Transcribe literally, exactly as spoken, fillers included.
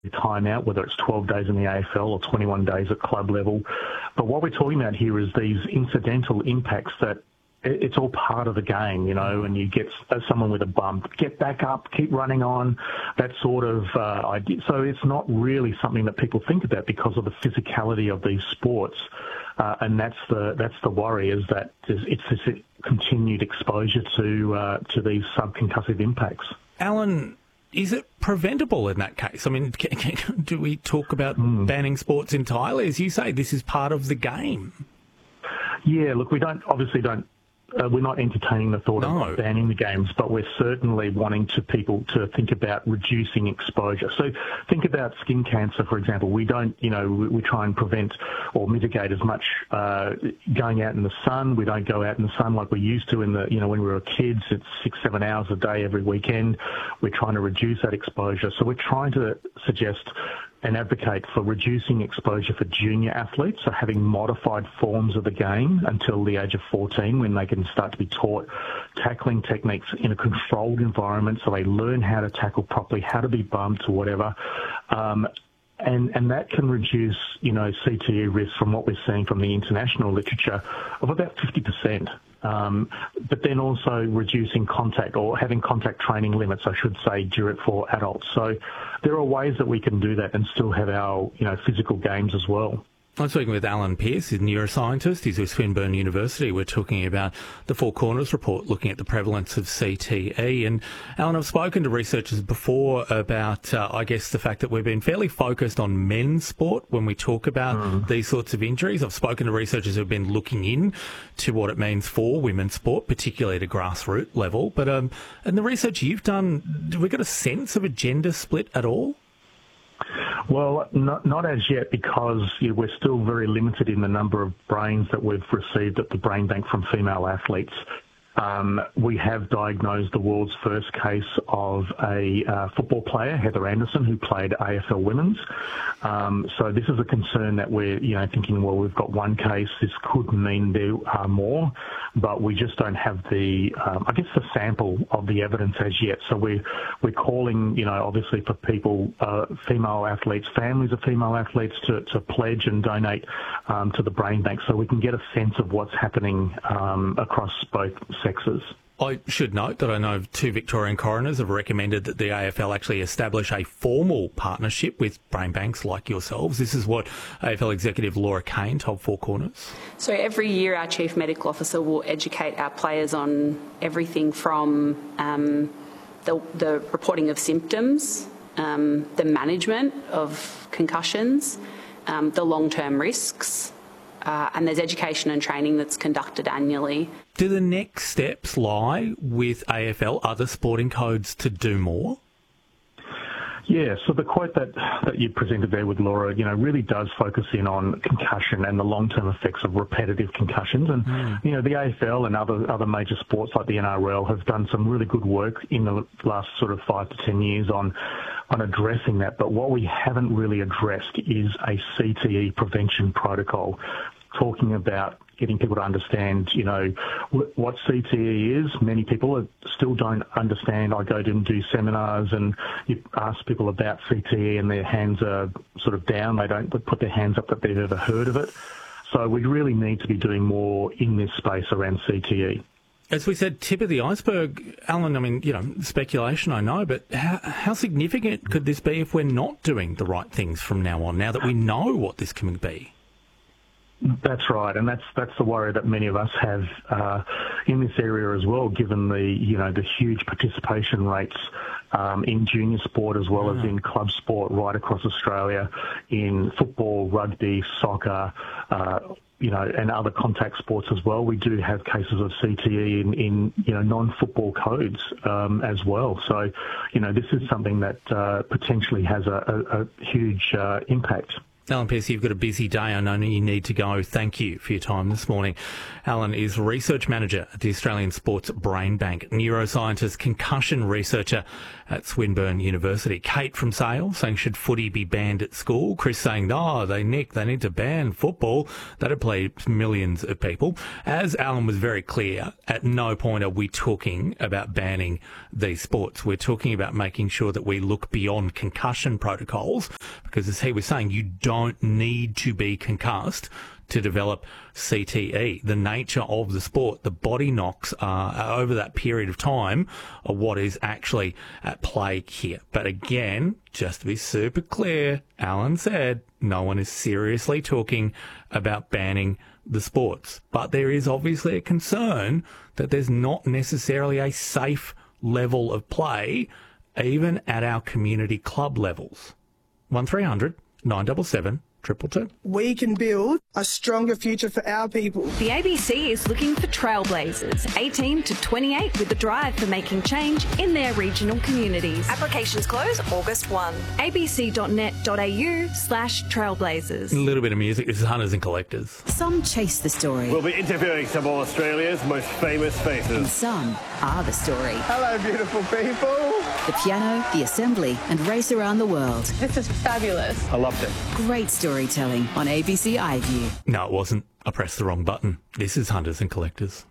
time out, whether it's twelve days in the A F L or twenty-one days at club level. But what we're talking about here is these incidental impacts that it's all part of the game, you know, and you get someone with a bump, get back up, keep running on, that sort of uh, idea. So it's not really something that people think about because of the physicality of these sports. Uh, and that's the that's the worry, is that it's this continued exposure to uh, to these subconcussive impacts. Alan, is it preventable in that case? I mean, can, can, do we talk about mm. banning sports entirely? As you say, this is part of the game. Yeah, look, we don't obviously don't. Uh, we're not entertaining the thought no. of banning the games, but we're certainly wanting to people to think about reducing exposure. So think about skin cancer, for example. We don't, you know, we, we try and prevent or mitigate as much uh, going out in the sun. We don't go out in the sun like we used to in the, you know, when we were kids. It's six, seven hours a day every weekend. We're trying to reduce that exposure. So we're trying to suggest and advocate for reducing exposure for junior athletes, so having modified forms of the game until the age of fourteen, when they can start to be taught tackling techniques in a controlled environment, so they learn how to tackle properly, how to be bumped or whatever. Um, and, and that can reduce, you know, C T E risk from what we're seeing from the international literature of about fifty percent. Um, but then also reducing contact or having contact training limits, I should say, during for adults. So there are ways that we can do that and still have our, you know, physical games as well. I'm speaking with Alan Pearce, he's a neuroscientist. He's with Swinburne University. We're talking about the Four Corners report, looking at the prevalence of C T E. And Alan, I've spoken to researchers before about, uh, I guess, the fact that we've been fairly focused on men's sport when we talk about mm. these sorts of injuries. I've spoken to researchers who've been looking in to what it means for women's sport, particularly at a grassroots level. But um, in the research you've done, have we got a sense of a gender split at all? Well, not, not as yet, because you know, we're still very limited in the number of brains that we've received at the Brain Bank from female athletes. Um, we have diagnosed the world's first case of a uh, football player, Heather Anderson, who played A F L Women's. Um, so this is a concern that we're, you know, thinking, well, we've got one case. This could mean there are more, but we just don't have the, um, I guess, the sample of the evidence as yet. So we're we're calling, you know, obviously for people, uh, female athletes, families of female athletes, to, to pledge and donate um, to the Brain Bank, so we can get a sense of what's happening um, across both sexes. I should note that I know two Victorian coroners have recommended that the A F L actually establish a formal partnership with brain banks like yourselves. This is what A F L executive Laura Kane told Four Corners. So every year our Chief Medical Officer will educate our players on everything from um, the, the reporting of symptoms, um, the management of concussions, um, the long-term risks, Uh, and there's education and training that's conducted annually. Do the next steps lie with A F L, other sporting codes, to do more? Yeah, so the quote that, that you presented there with Laura, you know, really does focus in on concussion and the long-term effects of repetitive concussions. And, mm. you know, the A F L and other other major sports like the N R L have done some really good work in the last sort of five to ten years on on addressing that. But what we haven't really addressed is a C T E prevention protocol, talking about getting people to understand, you know, what C T E is. Many people still don't understand. I go to and do seminars and you ask people about C T E and their hands are sort of down. They don't put their hands up that they've ever heard of it. So we really need to be doing more in this space around C T E. As we said, tip of the iceberg, Alan, I mean, you know, speculation, I know, but how, how significant could this be if we're not doing the right things from now on, now that we know what this can be? That's right, and that's that's the worry that many of us have uh, in this area as well, given the, you know, the huge participation rates um, in junior sport as well mm. as in club sport right across Australia, in football, rugby, soccer, uh, you know, and other contact sports as well. We do have cases of C T E in, in you know, non-football codes um, as well. So, you know, this is something that uh, potentially has a, a, a huge uh, impact. Alan Pearce, you've got a busy day. I know you need to go. Thank you for your time this morning. Alan is Research Manager at the Australian Sports Brain Bank, neuroscientist, concussion researcher at Swinburne University. Kate from Sale saying, should footy be banned at school? Chris saying, no, they, Nick, they need to ban football. That'd play millions of people. As Alan was very clear, at no point are we talking about banning these sports. We're talking about making sure that we look beyond concussion protocols, because as he was saying, you don't need to be concussed to develop C T E. The nature of the sport, the body knocks uh, over that period of time are what is actually at play here. But again, just to be super clear, Alan said no one is seriously talking about banning the sports. But there is obviously a concern that there's not necessarily a safe level of play, even at our community club levels. one three hundred nine seven seven two two two. We can build a stronger future for our people. The A B C is looking for trailblazers, eighteen to twenty-eight, with a drive for making change in their regional communities. Applications close August first. abc.net.au slash trailblazers. A little bit of music. This is Hunters and Collectors. Some chase the story. We'll be interviewing some of Australia's most famous faces. And some are the story. Hello, beautiful people. The piano, the assembly, and race around the world. This is fabulous. I loved it. Great storytelling on A B C iView. No, it wasn't. I pressed the wrong button. This is Hunters and Collectors.